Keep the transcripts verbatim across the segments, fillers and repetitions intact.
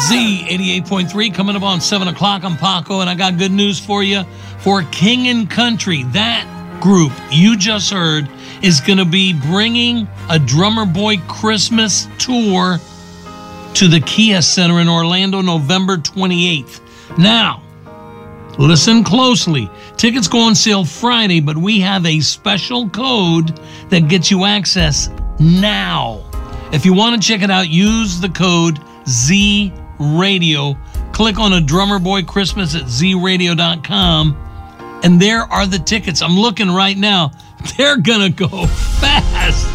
Z eighty-eight point three coming up on seven o'clock. I'm Paco, and I got good news for you. For King and Country, that group you just heard is going to be bringing a Drummer Boy Christmas tour to the Kia Center in Orlando November twenty-eighth. Now, listen closely. Tickets go on sale Friday, but we have a special code that gets you access now. If you want to check it out, use the code Z Radio. Click on a Drummer Boy Christmas at z radio dot com, and there are the tickets. I'm looking right now. They're going to go fast.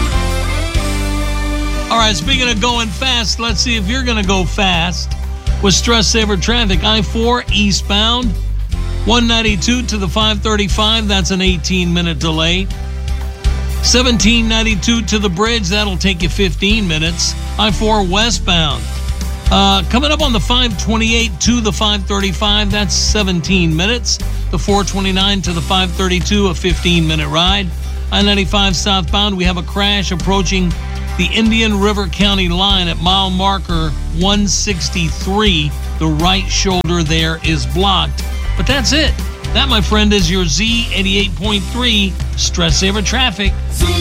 All right, speaking of going fast, let's see if you're going to go fast with Stress Saver traffic. I four eastbound, one ninety-two to the five thirty-five. That's an eighteen-minute delay. seventeen ninety-two to the bridge. That'll take you fifteen minutes. I four westbound. Uh, coming up on the five twenty-eight to the five thirty-five. That's seventeen minutes. The four twenty-nine to the five thirty-two, a fifteen-minute ride. I ninety-five southbound, we have a crash approaching the Indian River County line at mile marker one sixty-three. The right shoulder there is blocked. But that's it. That, my friend, is your Z eighty-eight point three Stress Saver traffic.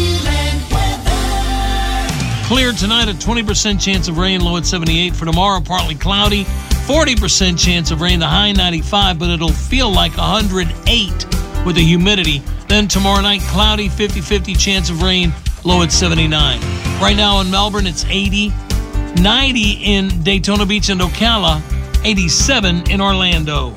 Clear tonight, a twenty percent chance of rain, low at seventy-eight. For tomorrow, partly cloudy, forty percent chance of rain, the high ninety-five, but it'll feel like one hundred eight with the humidity. Then tomorrow night, cloudy, fifty-fifty chance of rain, low at seventy-nine. Right now in Melbourne, it's eighty, ninety in Daytona Beach and Ocala, eighty-seven in Orlando.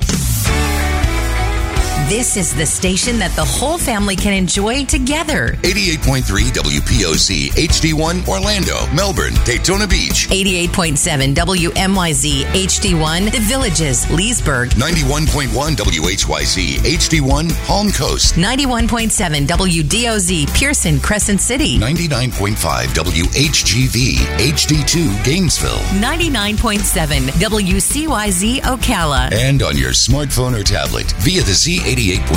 This is the station that the whole family can enjoy together. eighty-eight point three W P O C H D one Orlando, Melbourne, Daytona Beach. eighty-eight point seven W M Y Z H D one The Villages, Leesburg. ninety-one point one W H Y Z H D one Palm Coast. ninety-one point seven W D O Z Pearson, Crescent City. ninety-nine point five W H G V H D two Gainesville. ninety-nine point seven W C Y Z Ocala. And on your smartphone or tablet via the Z eighty-eight point